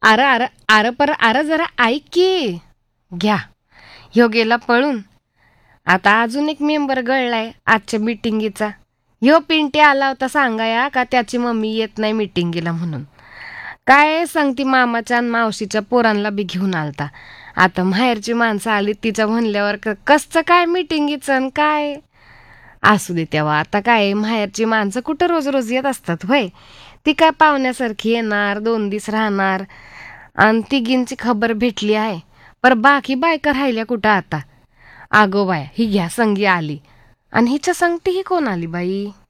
अरे अरे अरे अरे जरा ऐक की. घ्या, ह्यो गेला पळून. आता अजून एक मेंबर गळलाय आजच्या मिटिंगीचा. ह्यो पिंटी आला होता सांगाया का त्याची मम्मी येत नाही मिटिंगीला म्हणून. काय सांगती मामाच्या आणि मावशीच्या पोरांना बी घेऊन आलता. आता माहेरची माणसं आली तिच्या म्हणल्यावर कसचं काय मिटिंगीचं आणि काय. असू दे तेव्हा, आता काय माहेरची माणसं कुठं रोज रोज येत असतात होय. ती काय पाहुण्यासारखी येणार, 2 दिवस राहणार आणि तिघींची खबर भेटली आहे. पर बाकी बायका राहिल्या कुठं आता. अगो बाय, ही घ्या संगी आली आणि हिच्या संगती ही कोण आली बाई.